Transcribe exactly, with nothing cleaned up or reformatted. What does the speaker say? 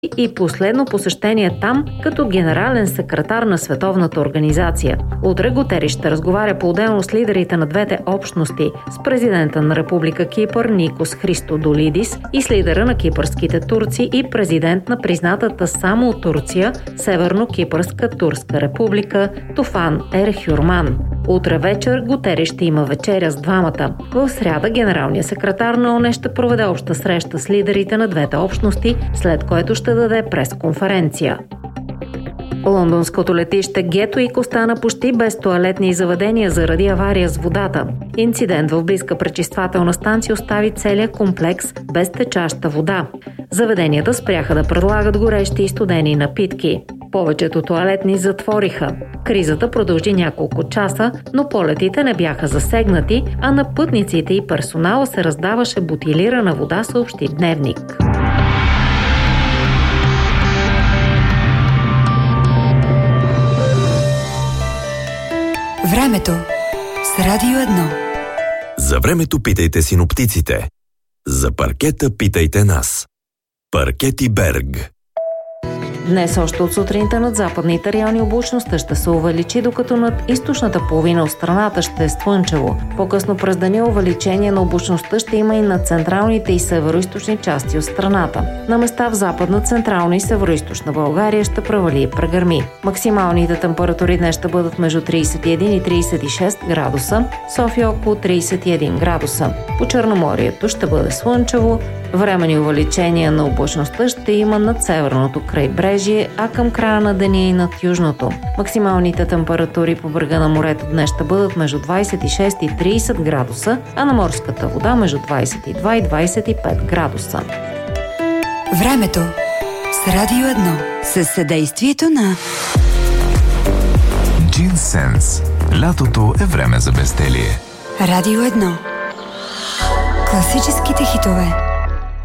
и последно посещение там като генерален секретар на Световната организация. Утре Гутериш ще разговаря по-отделно с лидерите на двете общности, с президента на Република Кипър Никос Христодолидис и с лидера на кипърските турци и президент на признатата само от Турция Северно-Кипърска турска република Туфан Ерхюрман. Утре вечер Гутериш ще има вечеря с двамата. В сряда генералният секретар на ООН ще проведе обща среща с лидерите на двете общности, след което ще даде пресконференция. Лондонското летище Гетуик остана почти без тоалетни заведения заради авария с водата. Инцидент в близка пречиствателна станция остави целия комплекс без течаща вода. Заведенията спряха да предлагат горещи и студени напитки. Повечето тоалетни затвориха. Кризата продължи няколко часа, но полетите не бяха засегнати, а на пътниците и персонала се раздаваше бутилирана вода, съобщи Дневник. Времето с Радио едно. За времето питайте синоптиците. За паркета питайте нас. Паркети Берг. Днес още от сутринта над западните райони облачността ще се увеличи, докато над източната половина от страната ще е слънчево. По-късно през деня увеличение на облачността ще има и на централните и североизточни части от страната. На места в западна, централна и североизточна България ще превали и прегърми. Максималните температури днес ще бъдат между трийсет и един и трийсет и шест градуса, София около трийсет и един градуса. По Черноморието ще бъде слънчево, временни увеличения на облачността ще има над северното крайбрежие, а към края на деня и над южното. Максималните температури по брега на морето днес ще бъдат между двайсет и шест и трийсет градуса, а на морската вода между двайсет и два и двайсет и пет градуса. Времето с Радио едно. Със съдействието на Джинсенс. Лятото е време за безделие. Радио едно. Класическите хитове.